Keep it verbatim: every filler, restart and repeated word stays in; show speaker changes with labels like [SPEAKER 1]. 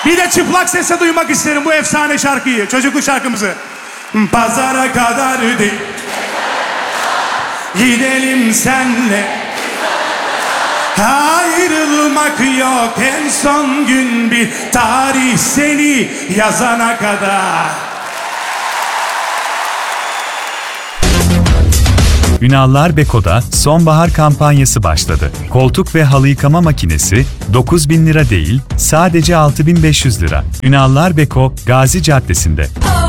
[SPEAKER 1] Bir de çıplak sesle duymak isterim bu efsane şarkıyı. Çocukluk şarkımızı. Pazara kadar değil. Gidelim senle. Ayrılmak yok, en son gün bir tarih seni yazana kadar.
[SPEAKER 2] Ünallar Beko'da sonbahar kampanyası başladı. Koltuk ve halı yıkama makinesi dokuz bin lira değil, sadece altı bin beş yüz lira. Ünallar Beko, Gazi Caddesi'nde.